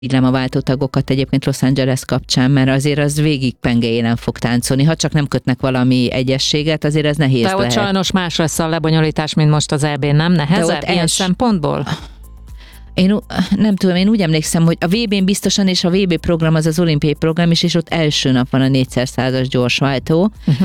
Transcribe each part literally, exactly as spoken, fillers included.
irigylem a váltótagokat egyébként Los Angeles kapcsán, mert azért az végig pengejélen fog táncolni. Ha csak nem kötnek valami egyességet, azért ez nehéz lehet. De ott sajnos más lesz a lebonyolítás, mint most az é bén, nem? Nehezebb ilyen els... szempontból? Én nem tudom, én úgy emlékszem, hogy a vé bén biztosan, és a vé bé program az az olimpiai program is, és ott első nap van a négyszer százas gyorsváltó, uh-huh.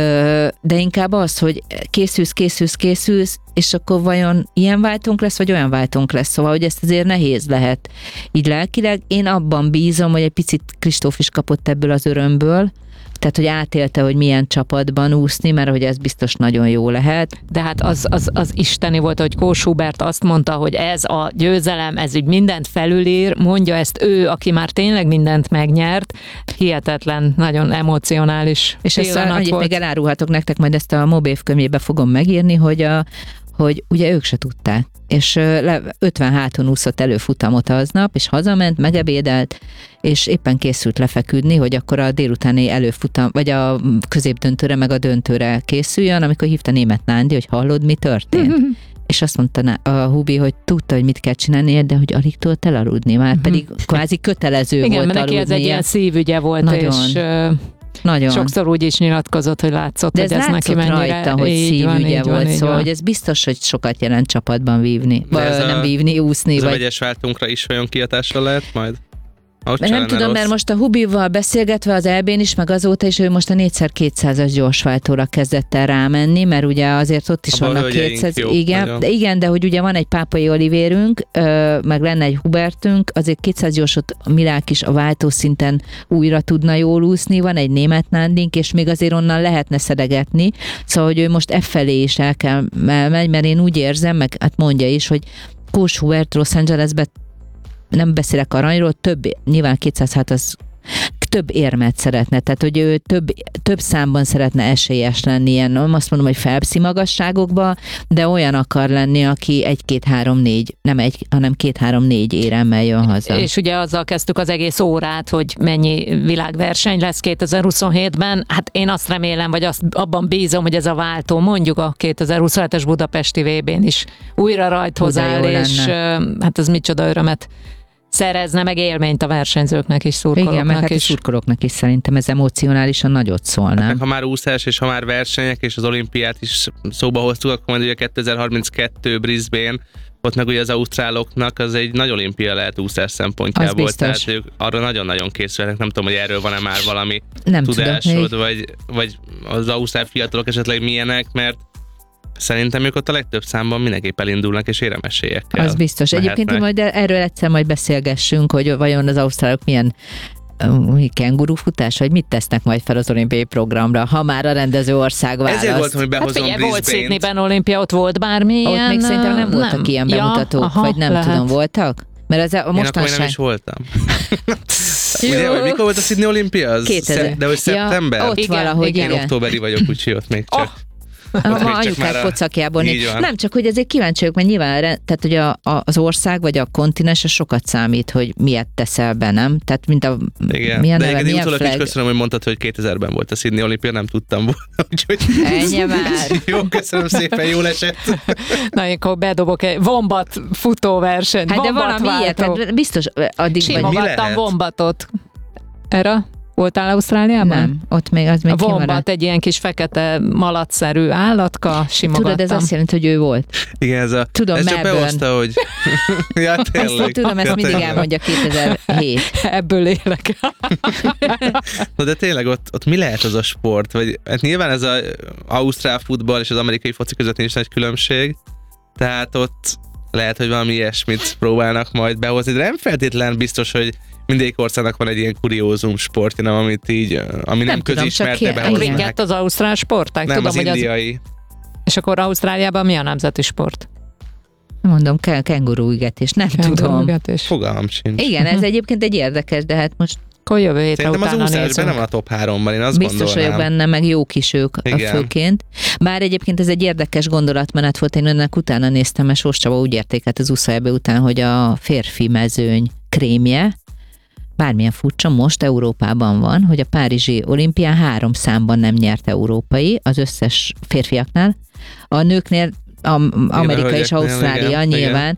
de inkább az, hogy készülsz, készülsz, készülsz, és akkor vajon ilyen váltónk lesz, vagy olyan váltónk lesz, szóval, hogy ezt azért nehéz lehet így lelkileg. Én abban bízom, hogy egy picit Kristóf is kapott ebből az örömből, tehát, hogy átélte, hogy milyen csapatban úszni, mert hogy ez biztos nagyon jó lehet. De hát az, az, az isteni volt, hogy Kós Hubert azt mondta, hogy ez a győzelem, ez úgy mindent felülír, mondja ezt ő, aki már tényleg mindent megnyert. Hihetetlen, nagyon emocionális és ezt annyit még elárulhatok nektek, majd ezt a Mobév könyvébe fogom megírni, hogy a hogy ugye ők se tudták, és ötven háton úszott előfutamot aznap, és hazament, megebédelt, és éppen készült lefeküdni, hogy akkor a délutáni előfutam, vagy a középdöntőre, meg a döntőre készüljön, amikor hívta Németh Nándi, hogy hallod, mi történt? Mm-hmm. És azt mondta a Hubi, hogy tudta, hogy mit kell csinálni, de hogy alig tudott elaludni, már mm-hmm. pedig kvázi kötelező igen, volt aludnia. Igen, mert neki ez egy ilyen szívügye volt, nagyon. És... Nagyon. Sokszor úgy is nyilatkozott, hogy látszott, de hogy ez neki mennyire... rajta, hogy szívügye volt, van, szóval, hogy ez biztos, hogy sokat jelent csapatban vívni. Vagy nem a, vívni, úszni. Ez vagy... a vegyes váltunkra is vajon kihatással lehet majd? Nem tudom, rossz. Mert most a Hubival beszélgetve az é bén is, meg azóta is, ő most a négyszer kétszázas gyorsváltóra kezdett el rámenni, mert ugye azért ott is vannak kétszáz... Jó, igen, de igen, de hogy ugye van egy Pápai Olivérünk, meg lenne egy Hubertünk, azért kétszáz gyorsot Milák is a váltószinten újra tudna jól úszni, van egy Németh Nándink, és még azért onnan lehetne szedegetni, szóval, hogy ő most e felé is el kell menni, mert én úgy érzem, meg hát mondja is, hogy Kós Hubert Los Angelesbe nem beszélek aranyról, több, nyilván kétszáz, hát az több érmet szeretne, tehát hogy ő több, több számban szeretne esélyes lenni, ilyen, nem azt mondom, hogy Phelpsi magasságokban, de olyan akar lenni, aki egy-két-három-négy, nem egy, hanem két-három-négy éremmel jön haza. És ugye azzal kezdtük az egész órát, hogy mennyi világverseny lesz kétezer-huszonhétben, hát én azt remélem, vagy azt abban bízom, hogy ez a váltó mondjuk a kétezer-huszonhetes budapesti vé bén is újra rajthoz áll, és lenne. Hát ez micsoda örömet szerezne, meg élményt a versenyzőknek is, szurkolóknak igen, meg hát is. a szurkolóknak is szerintem ez emocionálisan nagyot szól, nem? Hát, ha már úszás, és ha már versenyek, és az olimpiát is szóba hoztuk, akkor majd ugye kétezer-harminckettő Brisbane, ott meg ugye az ausztráloknak az egy nagy olimpia lehet úszás szempontjából, tehát ők arra nagyon-nagyon készülnek, nem tudom, hogy erről van-e már valami nem tudásod, vagy, vagy az ausztrál fiatalok esetleg milyenek, mert szerintem ők ott a legtöbb számban mindenképp elindulnak, és éremesélyekkel. Az biztos. mehetnek. Egyébként majd erről egyszer majd beszélgessünk, hogy vajon az ausztrálok milyen uh, kengurufutás, vagy mit tesznek majd fel az olimpiai programra, ha már a rendező ország választ. Ezért voltam, hogy behozom hát, Brisbane-t. Volt Sydneyben olimpia, ott volt bármilyen... Ott még szerintem nem voltak nem. ilyen bemutatók, ja, aha, vagy nem lehet. tudom, voltak? Mert ez a mostanság... Én akkor nem is voltam. Ugye, hogy mikor volt a Sydney olimpia? Az kétezer De hogy szeptember? Ja, ott igen, valahogy, igen. igen. Én októberi vagyok, úgyhogy ott még csak... Oh. A anyukák pocakjából. Nem, csak hogy ezért kíváncsi vagyok, mert nyilván tehát, hogy a, a, az ország vagy a kontinens sokat számít, hogy miért teszel be, nem? Tehát, mint a igen. milyen de neve, igen, milyen utólag flag. is köszönöm, hogy mondtad, hogy kétezerben volt a Sydney olimpia, nem tudtam volna. Úgyhogy... Ennyi már. Jó, köszönöm szépen, jól esett. Na, akkor bedobok egy vombat futóversenyt. Hát de valami ilyet, tehát biztos addig... Simogattam vombatot. Erre? Voltál Ausztráliában? Nem, ott még az még a kimaradt. Wombat egy ilyen kis fekete malacszerű állatka, simogattam. Tudod, ez azt jelenti, hogy ő volt. Igen, ez a... Tudom, ez csak behozta, hogy... ja, tényleg. Ezt tudom, ezt mindig elmondja kétezer-hét. Ebből élek. Na de tényleg ott, ott mi lehet az a sport? Vagy, hát nyilván ez az ausztrál futball és az amerikai foci között nincs nagy különbség, tehát ott lehet, hogy valami ilyesmit próbálnak majd behozni, de nem feltétlen biztos, hogy mindegyik országnak van egy ilyen kuriózum sportja, nem, amit így, ami nem, nem közismerte behozni. Kriket az ausztrál sporták? Nem, tudom, az hogy indiai. Az... És akkor Ausztráliában mi a nemzeti sport? Mondom, kengurúügetés, nem tudom. Fogalmam sincs. Igen, ez egyébként egy érdekes, de hát most akkor jövő hétre szerintem utána az úszásban nem a top háromban, én azt biztos gondolnám. vagyok benne, meg jók is ők a főként. Bár egyébként ez egy érdekes gondolatmenet volt, én önnek utána néztem, mert Sós Csaba úgy értékelt az úszójába után, hogy a férfi mezőny krémje, bármilyen furcsa, most Európában van, hogy a párizsi olimpián három számban nem nyert európai, az összes férfiaknál. A nőknél a Amerika és Ausztrália igen, nyilván,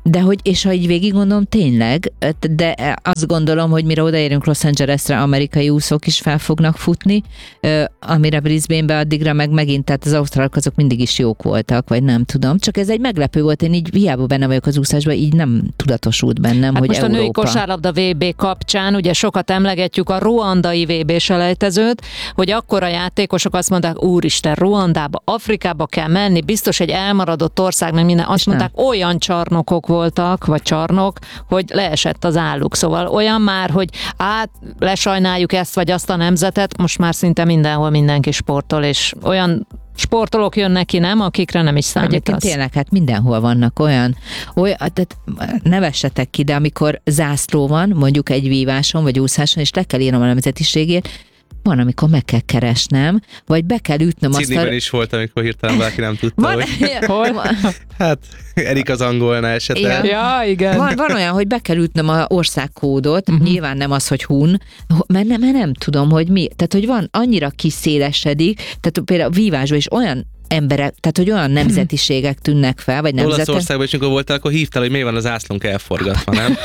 De hogy, és ha így végig gondolom, tényleg, de azt gondolom, hogy mire odaérünk Los Angelesre, amerikai úszók is fel fognak futni, amire Brisbane-be addigra meg megint, tehát az ausztrálok azok mindig is jók voltak, vagy nem tudom. Csak ez egy meglepő volt, én így hiába benne vagyok az úszásban, így nem tudatosult bennem, hát hogy most Európa. A női kosárlabda vé bé kapcsán, ugye sokat emlegetjük a ruandai vé bé-selejtezőt, hogy akkor a játékosok azt mondták, úristen, Ruandába, Afrikába kell menni, biztos egy elmaradott ország, meg minden. Azt mondták, olyan csarnokok voltak, vagy csarnok, hogy leesett az álluk. Szóval olyan már, hogy át lesajnáljuk ezt, vagy azt a nemzetet, most már szinte mindenhol mindenki sportol, és olyan sportolók jönnek ki, nem? Akikre nem is számítasz. Egyébként tényleg, hát mindenhol vannak olyan, olyan, tehát ne vessetek ki, de amikor zászló van, mondjuk egy víváson, vagy úszáson, és le kell írnom a nemzetiségét, van, amikor meg kell keresnem, vagy be kell ütnöm azt a... Sydneyben is volt, amikor hirtelen valaki nem tudta, van, hogy... Hol? Hát, Erik az angolna esetel. Ja, igen. Van, van olyan, hogy be kell ütnöm az országkódot, uh-huh. Nyilván nem az, hogy hun, mert nem, mert nem tudom, hogy mi. Tehát, hogy van, annyira kiszélesedik, tehát például a vívásban is olyan emberek, tehát hogy olyan nemzetiségek tűnnek fel, vagy nemzetek. Olaszországban is, amikor voltál, akkor hívtál, hogy miért van az ászlónk elforgatva, nem?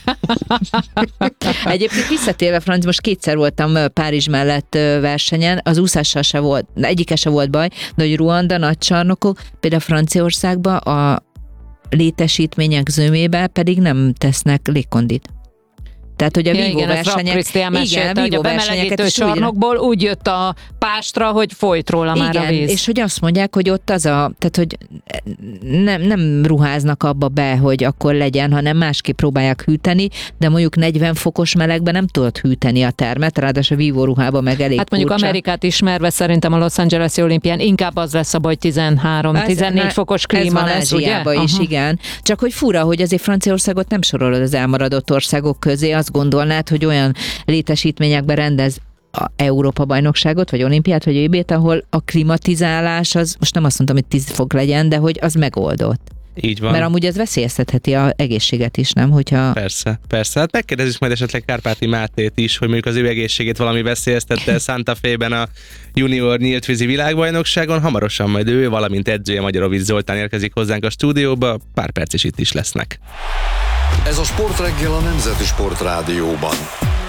Egyébként visszatérve, Franci, most kétszer voltam Párizs mellett versenyen, az úszással se volt, egyike se volt baj, de hogy Ruanda, nagy csarnokok, például Franciaországban a létesítmények zömébe pedig nem tesznek légkondit. Tehát, hogy a ja, vívó versenyek... Igen, mesélte, hogy a bemelegítő csarnokból úgy jött a pástra, hogy folyt róla igen, már a víz. És hogy azt mondják, hogy ott az a... Tehát, hogy nem, nem ruháznak abba be, hogy akkor legyen, hanem másképp próbálják hűteni, de mondjuk negyven fokos melegben nem tudod hűteni a termet, ráadásul a vívó ruhába meg elég Hát mondjuk furcsa. Amerikát ismerve szerintem a Los Angeles-i olimpián inkább az lesz a baj, tizenhárom-tizennégy fokos klíma lesz, ugye? is, uh-huh. Igen. Csak hogy fura, hogy azért Franciaországot nem sorolod az elmaradott országok közé, azt gondolnád, hogy olyan létesítményekben rendez a Európa-bajnokságot, vagy olimpiát, vagy é bét, ahol a klimatizálás az, most nem azt mondtam, hogy tíz fok legyen, de hogy az megoldott. Így van. Mert amúgy ez veszélyeztetheti az egészséget is, nem? Hogyha... Persze, persze. Hát megkérdezzük majd esetleg Kárpáti Mátét is, hogy mondjuk az ő egészségét valami veszélyeztette Santa Fe-ben a junior nyíltvízi világbajnokságon. Hamarosan majd ő, valamint edzője Magyarovics Zoltán érkezik hozzánk a stúdióba. Pár perc is itt is lesznek. Ez a Sportreggel a Nemzeti Sportrádióban.